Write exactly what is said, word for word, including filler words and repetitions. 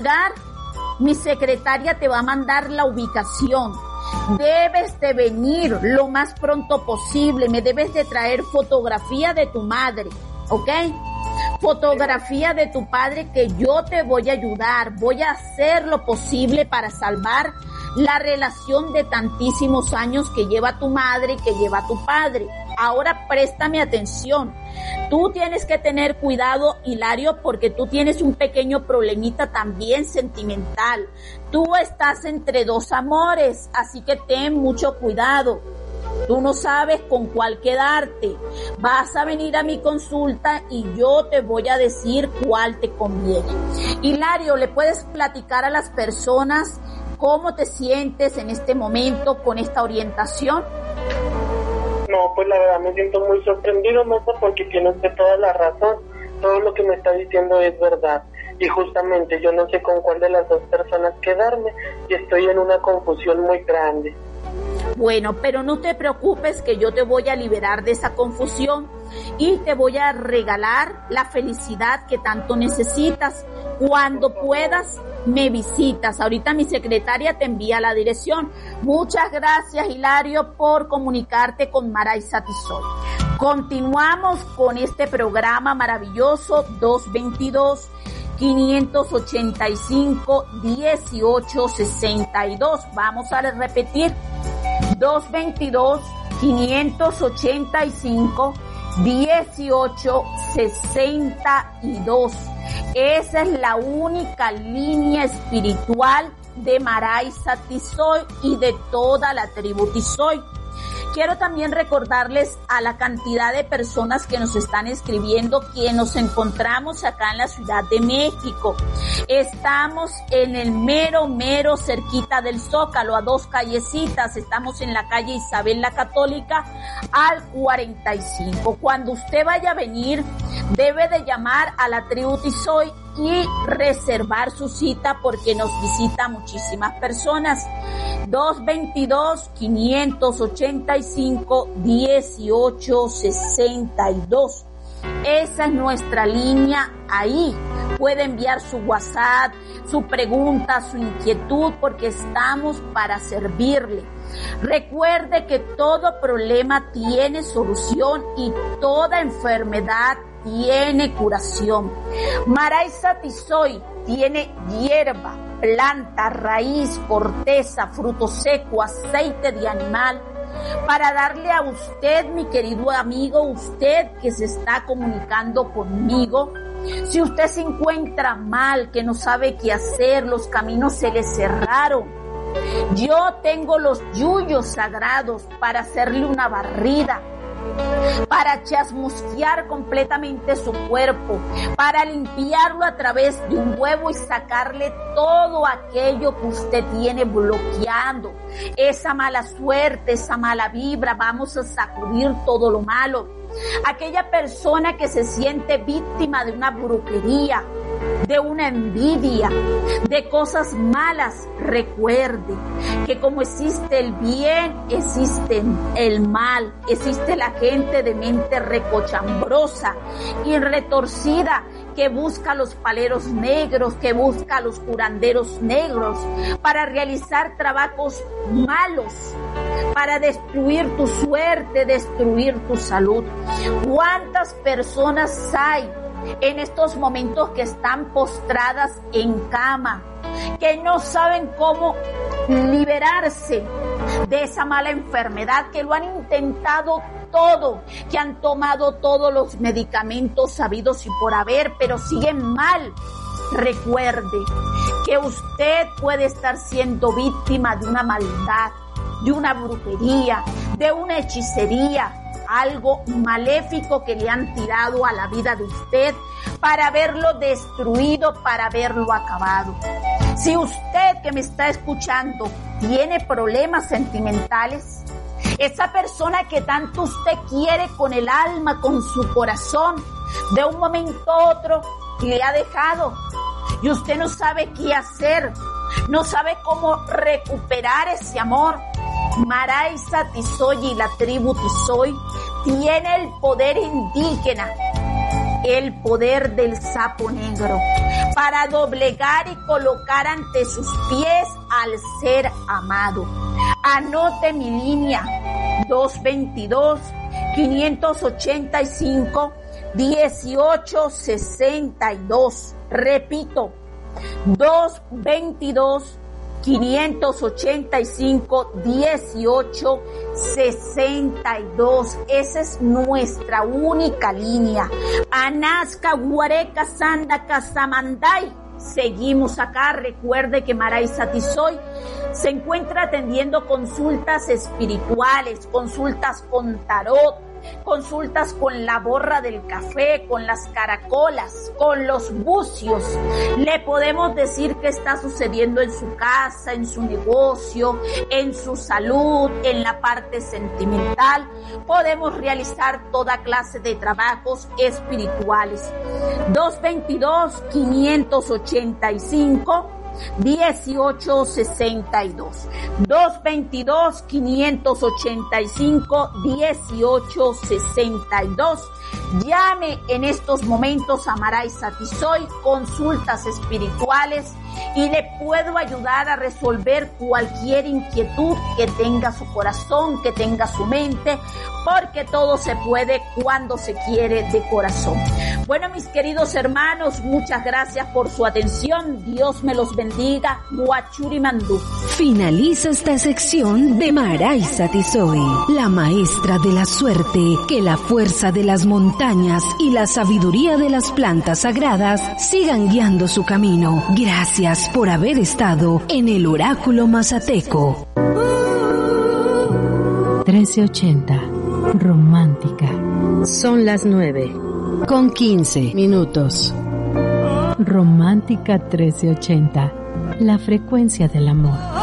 Mi secretaria te va a mandar la ubicación. Debes de venir lo más pronto posible. Me debes de traer fotografía de tu madre, ¿ok? Fotografía de tu padre, que yo te voy a ayudar. Voy a hacer lo posible para salvar la relación de tantísimos años que lleva tu madre y que lleva tu padre. Ahora préstame atención. Tú tienes que tener cuidado, Hilario, porque tú tienes un pequeño problemita también sentimental. Tú estás entre dos amores, así que ten mucho cuidado. Tú no sabes con cuál quedarte. Vas a venir a mi consulta y yo te voy a decir cuál te conviene. Hilario, ¿le puedes platicar a las personas cómo te sientes en este momento con esta orientación? No, pues la verdad me siento muy sorprendido, maestra, porque tiene usted toda la razón. Todo lo que me está diciendo es verdad. Y justamente yo no sé con cuál de las dos personas quedarme y estoy en una confusión muy grande. Bueno, pero no te preocupes, que yo te voy a liberar de esa confusión y te voy a regalar la felicidad que tanto necesitas. Cuando puedas, me visitas. Ahorita mi secretaria te envía la dirección. Muchas gracias, Hilario, por comunicarte con Maray Satisoy. Continuamos con este programa maravilloso, dos dos dos, cinco ocho cinco, uno ocho seis dos. Vamos a repetir. dos dos dos, cinco ocho cinco, uno ocho seis dos. Esa es la única línea espiritual de Maray Satisoy y de toda la tribu Tisoy. Quiero también recordarles a la cantidad de personas que nos están escribiendo que nos encontramos acá en la Ciudad de México. Estamos en el mero, mero cerquita del Zócalo, a dos callecitas. Estamos en la calle Isabel la Católica al cuarenta y cinco. Cuando usted vaya a venir, debe de llamar a la tribu Tisoy y reservar su cita porque nos visita muchísimas personas. dos dos dos, cinco ocho cinco, uno ocho seis dos. Esa es nuestra línea ahí. Puede enviar su WhatsApp, su pregunta, su inquietud, porque estamos para servirle. Recuerde que todo problema tiene solución y toda enfermedad tiene curación. Maray Satisoy tiene hierba, planta, raíz, corteza, fruto seco, aceite de animal, para darle a usted, mi querido amigo, usted que se está comunicando conmigo. Si usted se encuentra mal, que no sabe qué hacer, los caminos se le cerraron, yo tengo los yuyos sagrados para hacerle una barrida, para chasmusquear completamente su cuerpo, para limpiarlo a través de un huevo y sacarle todo aquello que usted tiene bloqueando, esa mala suerte, esa mala vibra. Vamos a sacudir todo lo malo. Aquella persona que se siente víctima de una brujería, de una envidia, de cosas malas, recuerde que como existe el bien, existe el mal, existe la gente de mente recochambrosa y retorcida que busca los paleros negros, que busca los curanderos negros para realizar trabajos malos, para destruir tu suerte, destruir tu salud. ¿Cuántas personas hay en estos momentos que están postradas en cama, que no saben cómo liberarse de esa mala enfermedad, que lo han intentado todo, que han tomado todos los medicamentos sabidos y por haber, pero siguen mal? Recuerde que usted puede estar siendo víctima de una maldad, de una brujería, de una hechicería, algo maléfico que le han tirado a la vida de usted para haberlo destruido, para haberlo acabado. Si usted que me está escuchando tiene problemas sentimentales, esa persona que tanto usted quiere con el alma, con su corazón, de un momento a otro le ha dejado y usted no sabe qué hacer, no sabe cómo recuperar ese amor, Maray Satisoy y la tribu Tisoy tiene el poder indígena el poder del sapo negro para doblegar y colocar ante sus pies al ser amado. Anote mi línea dos veintidós, quinientos ochenta y cinco, dieciocho sesenta y dos. Repito, dos veintidós, quinientos ochenta y cinco, dieciocho sesenta y dos. Esa es nuestra única línea. Anasca, Guareca, Sanda, Casamanday. Seguimos acá. Recuerde que Maray Satisoy se encuentra atendiendo consultas espirituales, consultas con tarot, consultas con la borra del café, con las caracolas, con los bucios. Le podemos decir qué está sucediendo en su casa, en su negocio, en su salud, en la parte sentimental. Podemos realizar toda clase de trabajos espirituales. dos veintidós, quinientos ochenta y cinco, dieciocho sesenta y dos. dos veintidós, quinientos ochenta y cinco, dieciocho sesenta y dos. Llame en estos momentos a Maray Satisoy, consultas espirituales, y le puedo ayudar a resolver cualquier inquietud que tenga su corazón, que tenga su mente, porque todo se puede cuando se quiere de corazón. Bueno, mis queridos hermanos, muchas gracias por su atención. Dios me los bendiga. Guachuri Mandú. Finaliza esta sección de Maray Satisoy, la maestra de la suerte, que la fuerza de las montañas y la sabiduría de las plantas sagradas sigan guiando su camino. Gracias por haber estado en el Oráculo Mazateco. trece ochenta, romántica. Son las nueve con quince minutos. Romántica trece ochenta, la frecuencia del amor.